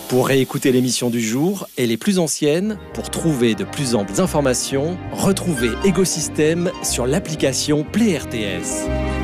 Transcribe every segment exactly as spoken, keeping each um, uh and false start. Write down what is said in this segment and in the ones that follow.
Pour réécouter l'émission du jour et les plus anciennes, pour trouver de plus amples informations, retrouvez Écosystème sur l'application Play R T S.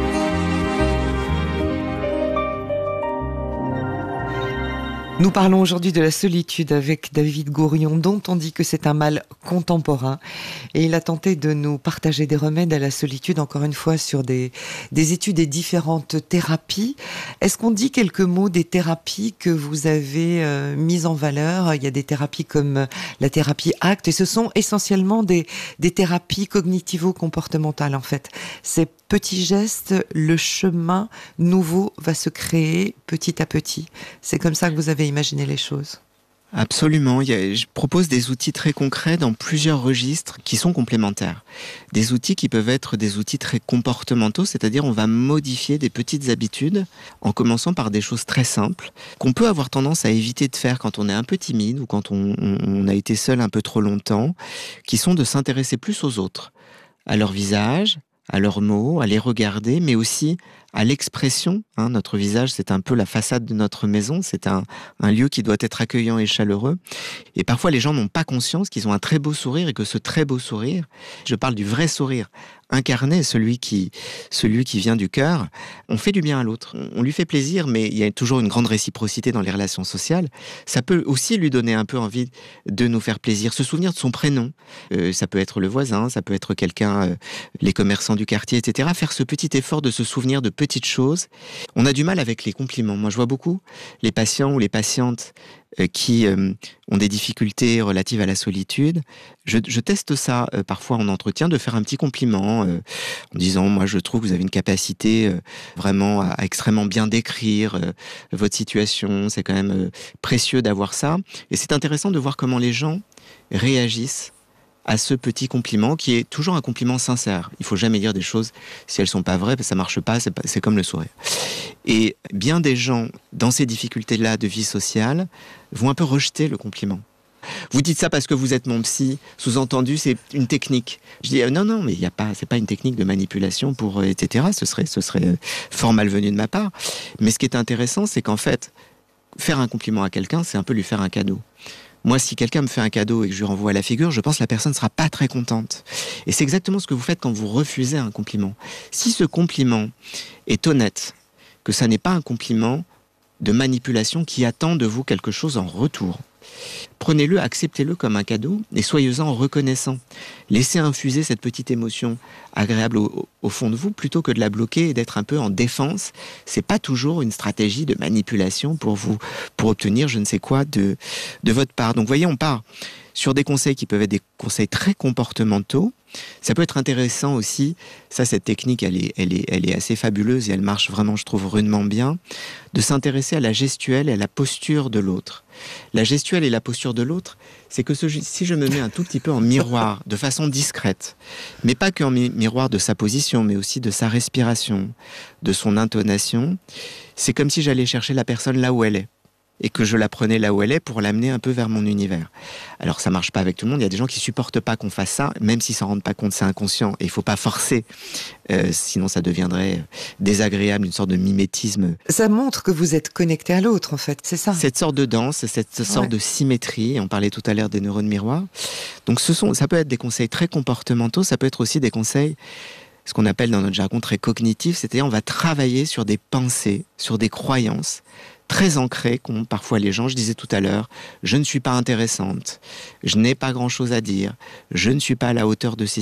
Nous parlons aujourd'hui de la solitude avec David Gourion, dont on dit que c'est un mal contemporain. Et il a tenté de nous partager des remèdes à la solitude, encore une fois, sur des, des études et différentes thérapies. Est-ce qu'on dit quelques mots des thérapies que vous avez euh, mises en valeur? Il y a des thérapies comme la thérapie ACT, et ce sont essentiellement des, des thérapies cognitivo-comportementales, en fait. Ces petits gestes, le chemin nouveau va se créer petit à petit. C'est comme ça que vous avez imaginé les choses? Absolument. Il y a, je propose des outils très concrets dans plusieurs registres qui sont complémentaires. Des outils qui peuvent être des outils très comportementaux, c'est-à-dire on va modifier des petites habitudes en commençant par des choses très simples qu'on peut avoir tendance à éviter de faire quand on est un peu timide ou quand on, on, on a été seul un peu trop longtemps, qui sont de s'intéresser plus aux autres, à leur visage, à leurs mots, à les regarder, mais aussi à l'expression. Hein, notre visage, c'est un peu la façade de notre maison, c'est un, un lieu qui doit être accueillant et chaleureux. Et parfois, les gens n'ont pas conscience qu'ils ont un très beau sourire et que ce très beau sourire, je parle du vrai sourire, incarné, celui qui, celui qui vient du cœur, on fait du bien à l'autre. On lui fait plaisir, mais il y a toujours une grande réciprocité dans les relations sociales. Ça peut aussi lui donner un peu envie de nous faire plaisir. Se souvenir de son prénom, euh, ça peut être le voisin, ça peut être quelqu'un, euh, les commerçants du quartier, et cetera. Faire ce petit effort de se souvenir de petites choses. On a du mal avec les compliments. Moi, je vois beaucoup les patients ou les patientes euh, qui euh, ont des difficultés relatives à la solitude. Je, je teste ça euh, parfois en entretien, de faire un petit compliment euh, en disant, moi, je trouve que vous avez une capacité euh, vraiment à, à extrêmement bien décrire euh, votre situation. C'est quand même euh, précieux d'avoir ça. Et c'est intéressant de voir comment les gens réagissent à ce petit compliment qui est toujours un compliment sincère. Il faut jamais dire des choses si elles sont pas vraies, parce que ça marche pas, c'est, pas, c'est comme le sourire. Et bien des gens, dans ces difficultés-là de vie sociale, vont un peu rejeter le compliment. Vous dites ça parce que vous êtes mon psy, sous-entendu, c'est une technique. Je dis, euh, non, non, mais il y a pas, c'est pas une technique de manipulation pour, euh, et cetera. Ce serait, ce serait fort malvenu de ma part. Mais ce qui est intéressant, c'est qu'en fait, faire un compliment à quelqu'un, c'est un peu lui faire un cadeau. Moi, si quelqu'un me fait un cadeau et que je lui renvoie à la figure, je pense que la personne ne sera pas très contente. Et c'est exactement ce que vous faites quand vous refusez un compliment. Si ce compliment est honnête, que ça n'est pas un compliment de manipulation qui attend de vous quelque chose en retour, prenez-le, acceptez-le comme un cadeau et soyez-en reconnaissant. Laissez infuser cette petite émotion agréable au, au fond de vous plutôt que de la bloquer et d'être un peu en défense. C'est pas toujours une stratégie de manipulation pour vous, pour obtenir je ne sais quoi de, de votre part. Donc, voyez, on part sur des conseils qui peuvent être des conseils très comportementaux. Ça peut être intéressant aussi, ça, cette technique, elle est, elle est, elle est assez fabuleuse et elle marche vraiment, je trouve, rudement bien, de s'intéresser à la gestuelle et à la posture de l'autre. La gestuelle et la posture de l'autre, c'est que ce, si je me mets un tout petit peu en miroir, de façon discrète, mais pas qu'en mi- miroir de sa position, mais aussi de sa respiration, de son intonation, c'est comme si j'allais chercher la personne là où elle est. Et que je la prenais là où elle est pour l'amener un peu vers mon univers. Alors ça marche pas avec tout le monde, il y a des gens qui supportent pas qu'on fasse ça, même s'ils s'en rendent pas compte, c'est inconscient, et il faut pas forcer, euh, sinon ça deviendrait désagréable, une sorte de mimétisme. Ça montre que vous êtes connecté à l'autre, en fait, c'est ça? Cette sorte de danse, cette sorte ouais. de symétrie, on parlait tout à l'heure des neurones miroirs, donc ce sont, ça peut être des conseils très comportementaux, ça peut être aussi des conseils, ce qu'on appelle dans notre jargon très cognitifs, c'est-à-dire on va travailler sur des pensées, sur des croyances, très ancrées qu'ont parfois les gens. Je disais tout à l'heure, je ne suis pas intéressante, je n'ai pas grand-chose à dire, je ne suis pas à la hauteur de ces